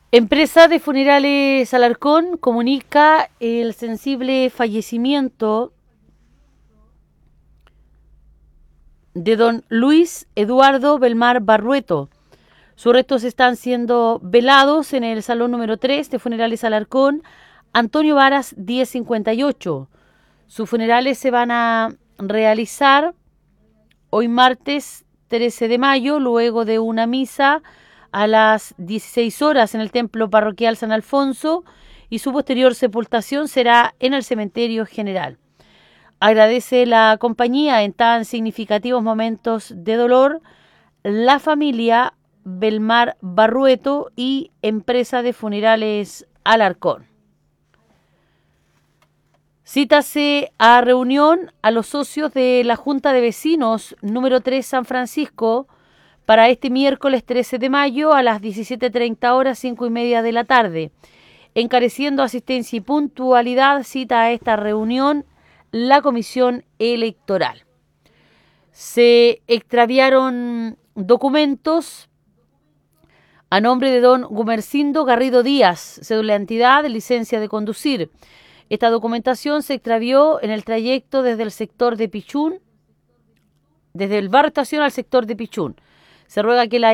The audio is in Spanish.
Empresa de Funerales Alarcón comunica el sensible fallecimiento de don Luis Eduardo Belmar Barrueto. Sus restos están siendo velados en el salón número 3 de Funerales Alarcón, Antonio Varas 1058. Sus funerales se van a realizar hoy martes 13 de mayo, luego de una misa a las 16 horas en el Templo Parroquial San Alfonso, y su posterior sepultación será en el Cementerio General. Agradece la compañía en tan significativos momentos de dolor la familia Belmar Barrueto y Empresa de Funerales Alarcón. Cítase a reunión a los socios de la Junta de Vecinos número 3 San Francisco para este miércoles 13 de mayo a las 17:30 horas, 5:30 de la tarde. Encareciendo asistencia y puntualidad, cita a esta reunión la Comisión Electoral. Se extraviaron documentos a nombre de don Gumercindo Garrido Díaz, cédula de identidad, licencia de conducir. Esta documentación se extravió en el trayecto desde el sector de Pichún, desde el barrio Estación al sector de Pichún. Se ruega que la